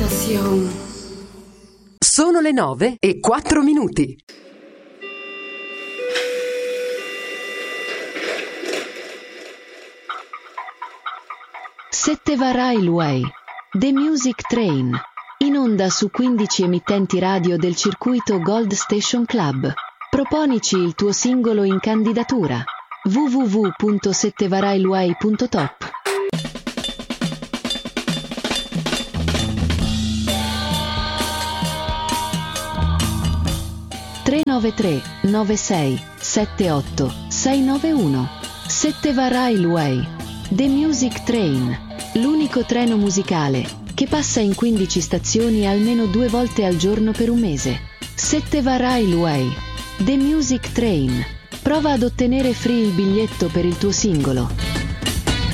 Tentación. Sono le 9:04. Setteva Railway, The Music Train, in onda su 15 emittenti radio del circuito Gold Station Club. Proponici il tuo singolo in candidatura. www.settevarailway.top. (393 96 78 691). Setteva Railway, The Music Train, l'unico treno musicale che passa in 15 stazioni almeno 2 volte al giorno per un mese. Setteva Railway, The Music Train. Prova ad ottenere free il biglietto per il tuo singolo.